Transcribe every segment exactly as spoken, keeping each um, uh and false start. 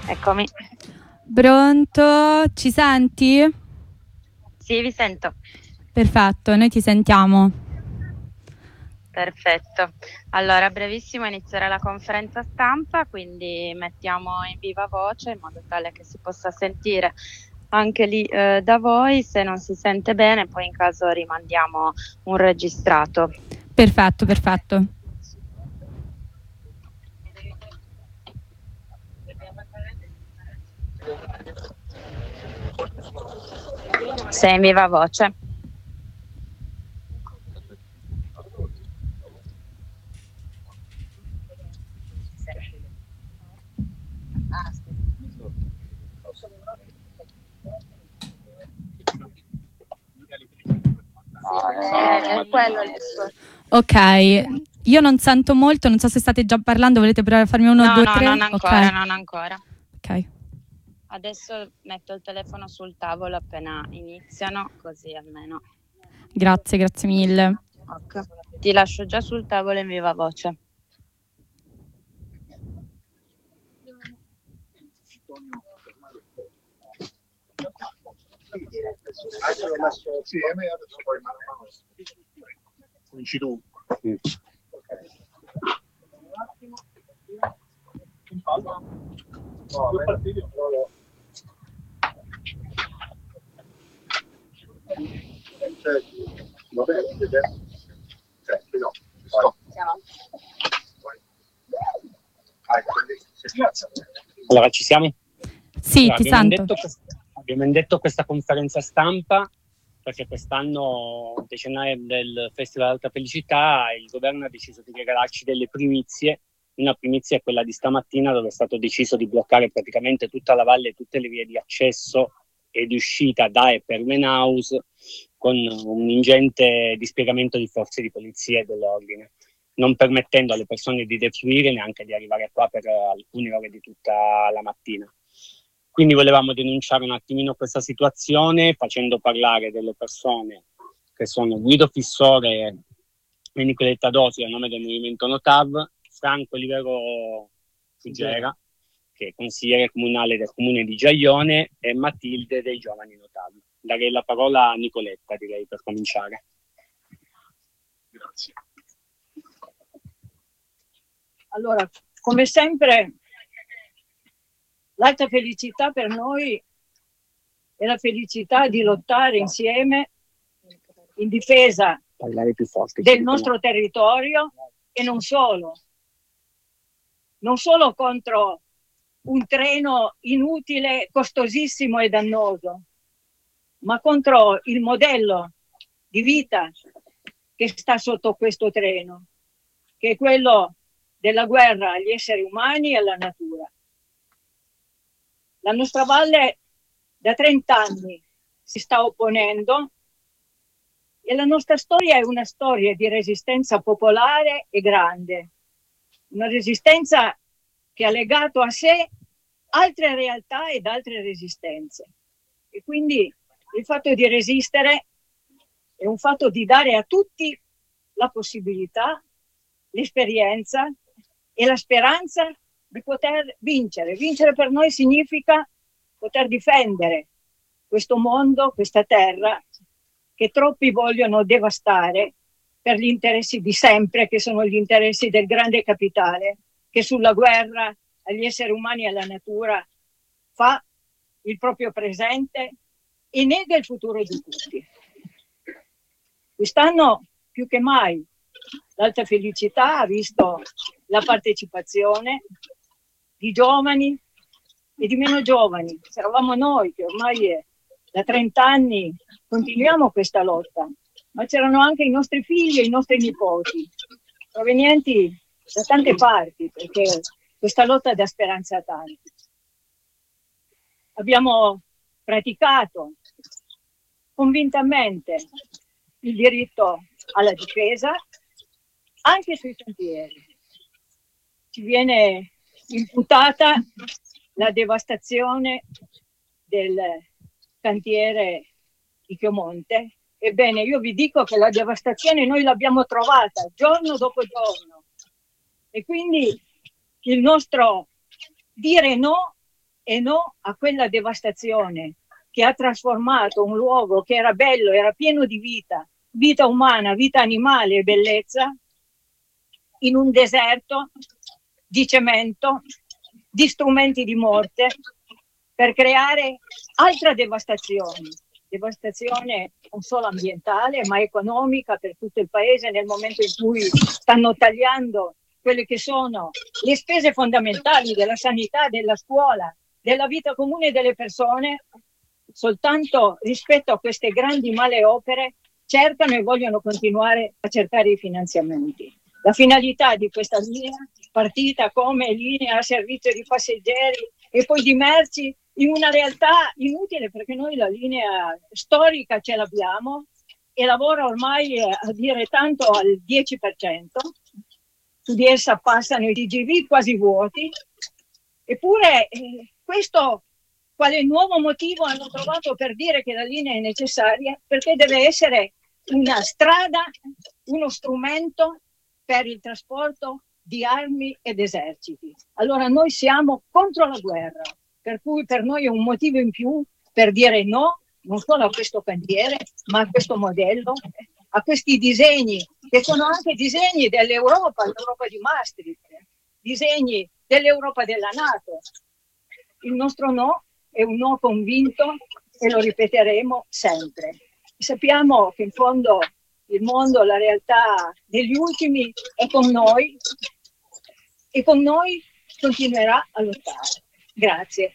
Eccomi. Pronto? Ci senti? Sì, vi sento. Perfetto, noi ti sentiamo. Perfetto. Allora, a brevissimo inizierà la conferenza stampa, quindi mettiamo in viva voce in modo tale che si possa sentire anche lì eh, da voi. Se non si sente bene, poi in caso rimandiamo un registrato. Perfetto, perfetto. Sei in viva voce. È quello il discorso. Ok, io non sento molto, non so se state già parlando, volete provare a farmi uno, No, due, no, tre? non ancora, Ok. non ancora. Ok. Adesso metto il telefono sul tavolo appena iniziano, così almeno. Grazie, grazie mille. Ok. Ti lascio già sul tavolo in viva voce. Sì, e me adesso poi mano a mano cominci tu. Due partiti però va bene, sì, no, sto. Allora, ci siamo? Sì, Allora, ti abbiamo sento. indetto, abbiamo indetto questa conferenza stampa perché quest'anno, decennale del Festival Alta Felicità, il governo ha deciso di regalarci delle primizie. Una primizia è quella di stamattina, dove è stato deciso di bloccare praticamente tutta la valle e tutte le vie di accesso e di uscita da e per Menaus, con un ingente dispiegamento di forze di polizia e dell'ordine, non permettendo alle persone di defluire, neanche di arrivare qua per alcune ore di tutta la mattina. Quindi volevamo denunciare un attimino questa situazione, facendo parlare delle persone che sono Guido Fissore e Nicoletta Dosi a nome del Movimento Notav, Franco Olivero Fuggera, che è consigliere comunale del comune di Giaione, e Matilde dei Giovani Notav. Darei la parola a Nicoletta, direi, per cominciare. Grazie. Allora, come sempre, l'alta felicità per noi è la felicità di lottare insieme in difesa Parlare più forte, del nostro territorio e non solo. Non solo contro un treno inutile, costosissimo e dannoso, ma contro il modello di vita che sta sotto questo treno, che è quello della guerra agli esseri umani e alla natura. La nostra valle da trenta anni si sta opponendo e la nostra storia è una storia di resistenza popolare e grande, una resistenza che ha legato a sé altre realtà ed altre resistenze. E quindi il fatto di resistere è un fatto di dare a tutti la possibilità, l'esperienza e la speranza di poter vincere. Vincere per noi significa poter difendere questo mondo, questa terra, che troppi vogliono devastare per gli interessi di sempre, che sono gli interessi del grande capitale, che sulla guerra agli esseri umani e alla natura fa il proprio presente e nega il futuro di tutti. Quest'anno più che mai l'Alta Felicità ha visto la partecipazione di giovani e di meno giovani. Eravamo noi che ormai è, da trenta anni continuiamo questa lotta, ma c'erano anche i nostri figli e i nostri nipoti, provenienti da tante parti, perché questa lotta dà speranza a tanti. Abbiamo praticato convintamente il diritto alla difesa anche sui cantieri. Ci viene imputata la devastazione del cantiere di Chiomonte. Ebbene, io vi dico che la devastazione noi l'abbiamo trovata giorno dopo giorno, e quindi il nostro dire no e no a quella devastazione che ha trasformato un luogo che era bello, era pieno di vita, vita umana, vita animale e bellezza, in un deserto di cemento, di strumenti di morte, per creare altra devastazione, devastazione non solo ambientale ma economica per tutto il paese, nel momento in cui stanno tagliando quelle che sono le spese fondamentali della sanità, della scuola, della vita comune delle persone. Soltanto rispetto a queste grandi male opere cercano e vogliono continuare a cercare i finanziamenti. La finalità di questa linea, partita come linea a servizio di passeggeri e poi di merci, in una realtà inutile, perché noi la linea storica ce l'abbiamo e lavora ormai a dire tanto al dieci per cento, su di essa passano i T G V quasi vuoti, eppure eh, questo quale nuovo motivo hanno trovato per dire che la linea è necessaria? Perché deve essere una strada, uno strumento per il trasporto di armi ed eserciti. Allora noi siamo contro la guerra, per cui per noi è un motivo in più per dire no, non solo a questo cantiere, ma a questo modello, a questi disegni, che sono anche disegni dell'Europa, l'Europa di Maastricht, disegni dell'Europa della NATO. Il nostro no è un no convinto e lo ripeteremo sempre. Sappiamo che in fondo il mondo, la realtà degli ultimi è con noi e con noi continuerà a lottare. Grazie.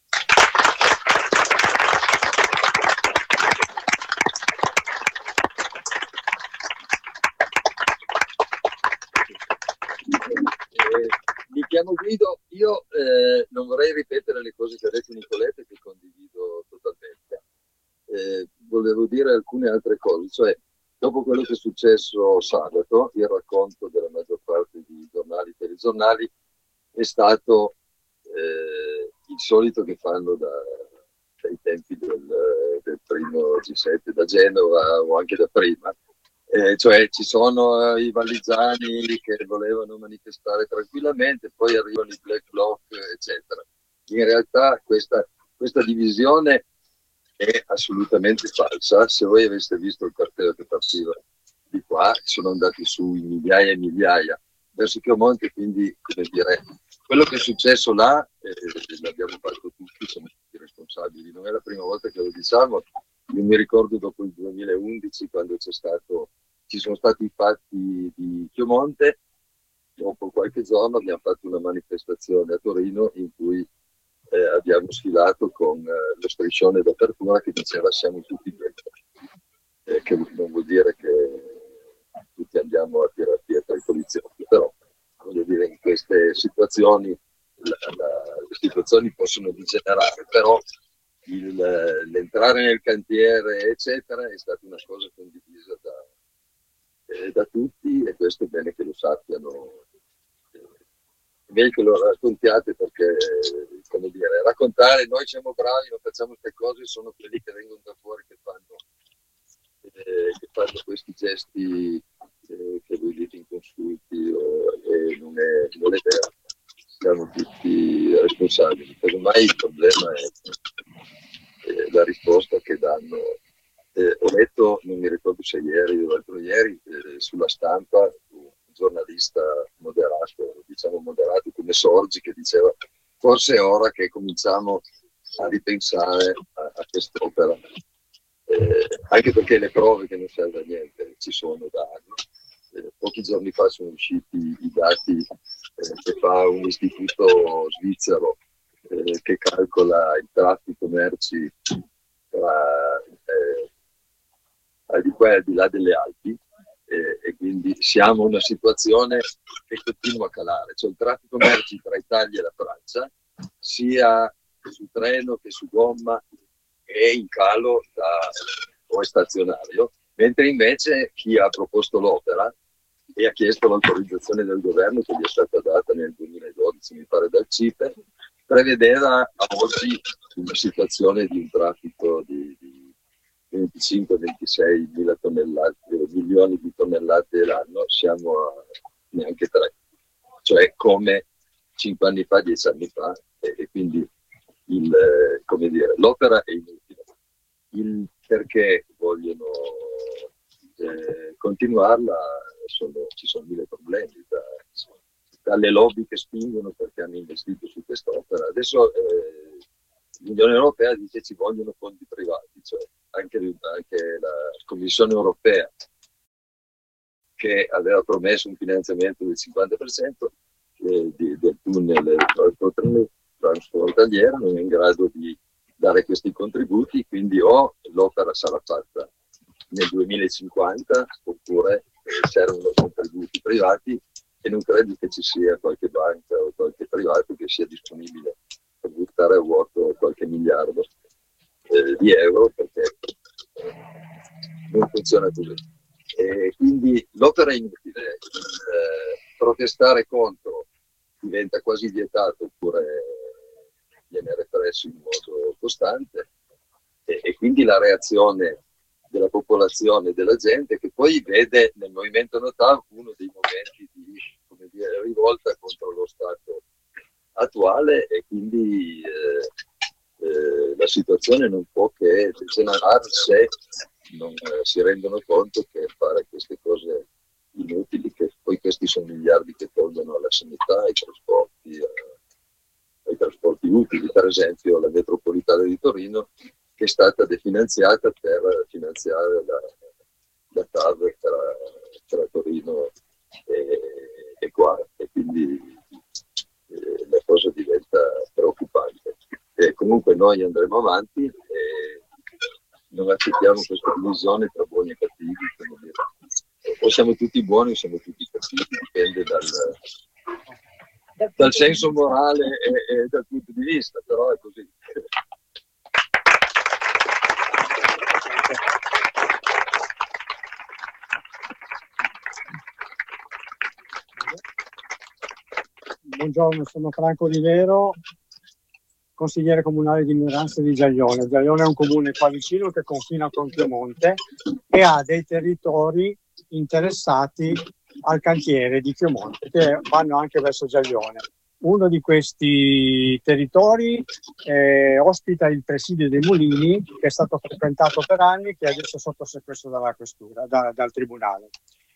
Mi chiamo Guido, io eh, non vorrei ripetere le cose che ha detto Nicoletta, che condivido totalmente. Eh, volevo dire alcune altre cose, cioè dopo quello che è successo sabato, il racconto della maggior parte di giornali e telegiornali è stato eh, il solito che fanno da, dai tempi del, del primo G sette da Genova o anche da prima. Eh, cioè ci sono eh, i valligiani che volevano manifestare tranquillamente, poi arrivano i black bloc, eccetera. In realtà questa, questa divisione è assolutamente falsa. Se voi aveste visto il cartello che partiva di qua, sono andati su in migliaia e migliaia verso Chiomonte, quindi come dire, quello che è successo là eh, l'abbiamo fatto tutti, siamo tutti responsabili, non è la prima volta che lo diciamo. Io mi ricordo dopo il duemilaundici, quando c'è stato, ci sono stati i fatti di Chiomonte, dopo qualche giorno abbiamo fatto una manifestazione a Torino in cui eh, abbiamo sfilato con eh, lo striscione d'apertura che diceva siamo tutti dentro, eh, che non vuol dire che tutti andiamo a tirare pietra ai poliziotti, però voglio dire, in queste situazioni la, la, le situazioni possono degenerare, però Il, l'entrare nel cantiere eccetera è stata una cosa condivisa da, eh, da tutti, e questo è bene che lo sappiano, è meglio che lo raccontiate, perché come dire, raccontare noi siamo bravi, non facciamo queste cose, sono quelli che vengono da fuori che fanno, eh, che fanno questi gesti eh, che voi dite inconsulti, eh, e non è, non è vero, siamo tutti responsabili. Per ormai il problema è eh, la risposta che danno. Eh, ho letto, non mi ricordo se ieri o l'altro ieri, eh, sulla stampa un giornalista moderato, diciamo moderato come Sorgi, che diceva forse è ora che cominciamo a ripensare a, a quest'opera, eh, anche perché le prove che non serve a niente ci sono da anni. Eh, pochi giorni fa sono usciti i dati eh, che fa un istituto svizzero eh, che calcola il traffico merci tra eh, al di qua e al di là delle Alpi, eh, e quindi siamo in una situazione che continua a calare, cioè il traffico merci tra Italia e la Francia, sia su treno che su gomma, è in calo da, o è stazionario, mentre invece chi ha proposto l'opera e ha chiesto l'autorizzazione del governo, che gli è stata data nel duemiladodici, mi pare, dal C I P E, prevedeva a oggi una situazione di un traffico di, di venticinque ventisei mila tonnellate, milioni di tonnellate l'anno, siamo a neanche tre, cioè come cinque anni fa, dieci anni fa, e, e quindi il, eh, come dire, l'opera è inutile. Il perché vogliono eh, continuarla, sono, ci sono mille problemi, da, dalle lobby che spingono perché hanno investito su quest'opera. Adesso eh, l'Unione Europea dice che ci vogliono fondi privati, cioè anche, anche la Commissione Europea, che aveva promesso un finanziamento del cinquanta per cento eh, di, del tunnel transfrontaliero, non è in grado di dare questi contributi, quindi o l'opera sarà fatta nel duemilacinquanta oppure eh, servono contributi privati, e non credo che ci sia qualche banca o qualche privato che sia disponibile per buttare a vuoto qualche miliardo eh, di euro, perché non funziona così. E quindi l'opera è inutile, eh, protestare contro diventa quasi vietato oppure viene represso in modo costante, e, e quindi la reazione della popolazione, della gente, che poi vede nel movimento No TAV uno dei momenti di, come dire, rivolta contro lo Stato attuale, e quindi eh, eh, la situazione non può che degenerare se non eh, si rendono conto che fare queste cose inutili, che poi questi sono miliardi che tolgono alla sanità, ai trasporti, eh, ai trasporti utili, per esempio la metropolitana di Torino, che è stata definanziata per finanziare la, la TAV tra, tra Torino e, e qua, e quindi eh, la cosa diventa preoccupante. E comunque noi andremo avanti e non accettiamo questa divisione tra buoni e cattivi. O siamo tutti buoni o siamo tutti cattivi, dipende dal, dal senso morale e, e dal punto di vista, però è così. Buongiorno, sono Franco Olivero, consigliere comunale di minoranza di Giaglione. Giaglione è un comune qua vicino che confina con Piemonte e ha dei territori interessati al cantiere di Piemonte che vanno anche verso Giaglione. Uno di questi territori eh, ospita il presidio dei Mulini, che è stato frequentato per anni, che adesso è sotto sequestro dalla questura, da, dal tribunale.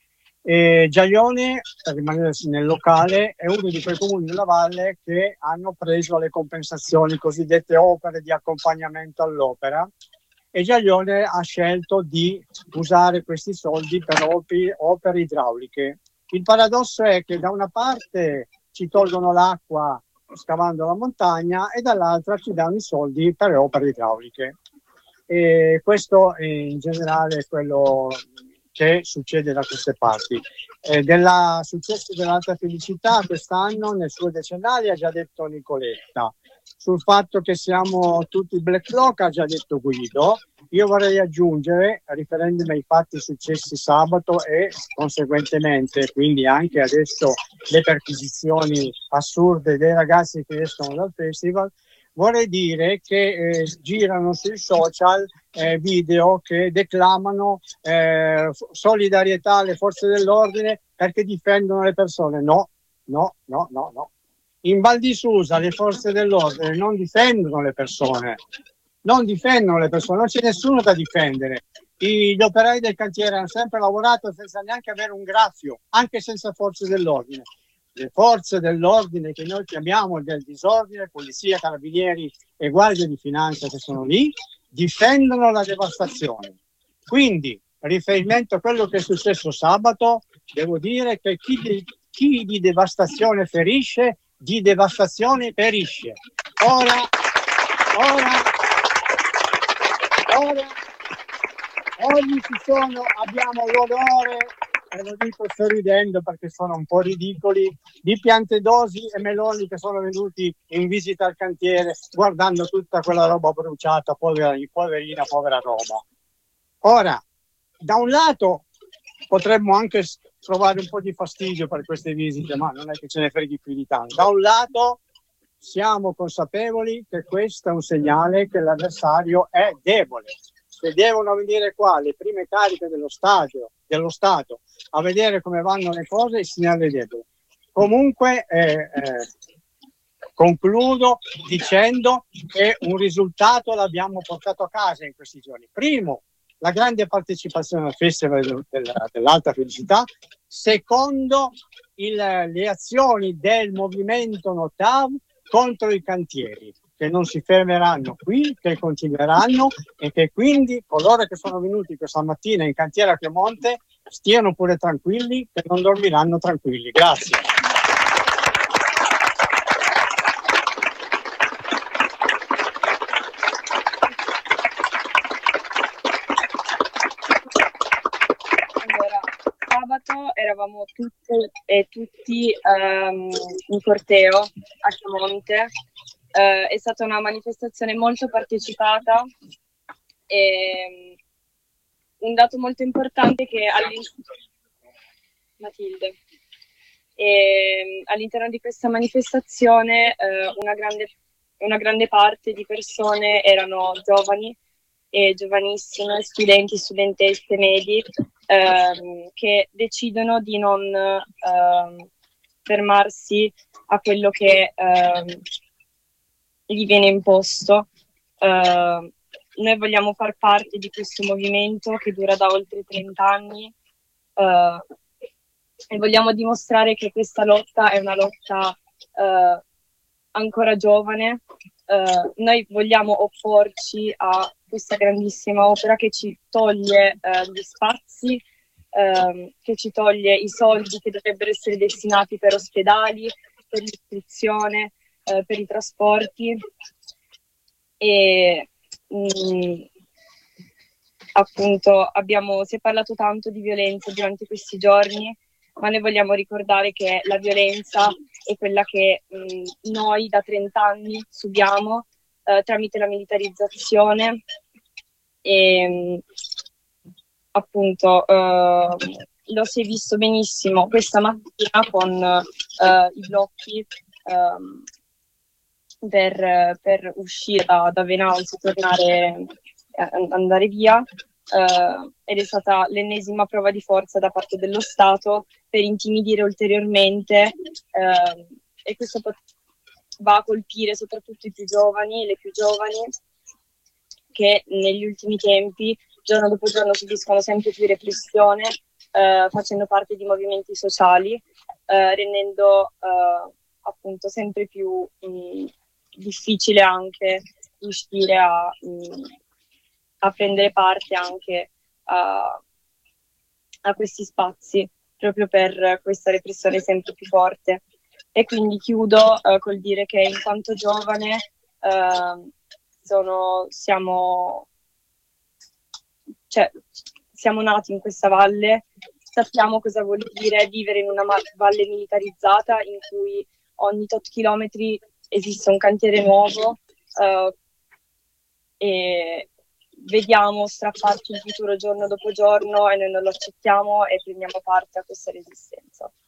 E Giaglione, per rimanere nel locale, è uno di quei comuni della valle che hanno preso le compensazioni, cosiddette opere di accompagnamento all'opera, e Giaglione ha scelto di usare questi soldi per opere, opere idrauliche. Il paradosso è che da una parte ci tolgono l'acqua scavando la montagna e dall'altra ci danno i soldi per le opere idrauliche. E questo è in generale quello che succede da queste parti. Eh, del successo dell'Alta Felicità quest'anno nel suo decennale ha già detto Nicoletta. Sul fatto che siamo tutti black bloc ha già detto Guido. Io vorrei aggiungere, riferendomi ai fatti successi sabato e conseguentemente quindi anche adesso le perquisizioni assurde dei ragazzi che escono dal festival, vorrei dire che eh, girano sui social eh, video che declamano eh, solidarietà alle forze dell'ordine perché difendono le persone. No, no, no, no, no. In Val di Susa le forze dell'ordine non difendono le persone, non difendono le persone, non c'è nessuno da difendere. I, gli operai del cantiere hanno sempre lavorato senza neanche avere un graffio, anche senza forze dell'ordine. Le forze dell'ordine che noi chiamiamo del disordine, polizia, carabinieri e guardie di finanza che sono lì, difendono la devastazione. Quindi, riferimento a quello che è successo sabato, devo dire che chi di, chi di devastazione ferisce, di devastazione perisce. Ora, ora, ora, oggi ci sono, abbiamo l'onore, e lo dico sorridendo perché sono un po' ridicoli, di Piantedosi e Meloni che sono venuti in visita al cantiere guardando tutta quella roba bruciata, povera, poverina, povera roba. Ora, da un lato potremmo anche trovare un po' di fastidio per queste visite, ma non è che ce ne freghi più di tanto. Da un lato siamo consapevoli che questo è un segnale che l'avversario è debole. Se devono venire qua le prime cariche dello Stato, dello Stato a vedere come vanno le cose, il segnale è debole. Comunque eh, eh, Concludo dicendo che un risultato l'abbiamo portato a casa in questi giorni. Primo, la grande partecipazione al Festival del, del, dell'Alta Felicità. Secondo, il, le azioni del movimento Notav contro i cantieri, che non si fermeranno qui, che continueranno, e che quindi coloro che sono venuti questa mattina in cantiere a Piemonte stiano pure tranquilli, che non dormiranno tranquilli. Grazie. Eravamo tutte e tutti um, in corteo a Piemonte. Uh, è stata una manifestazione molto partecipata e um, un dato molto importante è che all'interno, Matilde, e, um, all'interno di questa manifestazione uh, una, grande, una grande parte di persone erano giovani e giovanissime, studenti, studentesse, medi, ehm, che decidono di non ehm, fermarsi a quello che ehm, gli viene imposto. Eh, noi vogliamo far parte di questo movimento che dura da oltre trenta anni eh, e vogliamo dimostrare che questa lotta è una lotta eh, ancora giovane. Uh, noi vogliamo opporci a questa grandissima opera che ci toglie uh, gli spazi, uh, che ci toglie i soldi che dovrebbero essere destinati per ospedali, per l'istruzione, uh, per i trasporti. E mh, appunto abbiamo, si è parlato tanto di violenza durante questi giorni, ma noi vogliamo ricordare che la violenza è quella che mh, noi da trenta anni subiamo eh, tramite la militarizzazione e mh, appunto eh, lo si è visto benissimo questa mattina con eh, i blocchi eh, per, per uscire da, da Venaus e tornare eh, andare via. Uh, ed è stata l'ennesima prova di forza da parte dello Stato per intimidire ulteriormente uh, e questo pot- va a colpire soprattutto i più giovani, le più giovani che negli ultimi tempi giorno dopo giorno subiscono sempre più repressione uh, facendo parte di movimenti sociali uh, rendendo uh, appunto sempre più mh, difficile anche riuscire a mh, a prendere parte anche a, a questi spazi, proprio per questa repressione sempre più forte. E quindi chiudo uh, col dire che in quanto giovane uh, sono, siamo, cioè, siamo nati in questa valle, sappiamo cosa vuol dire vivere in una ma- valle militarizzata in cui ogni tot chilometri esiste un cantiere nuovo uh, e vediamo strapparci il futuro giorno dopo giorno e noi non lo accettiamo e prendiamo parte a questa resistenza.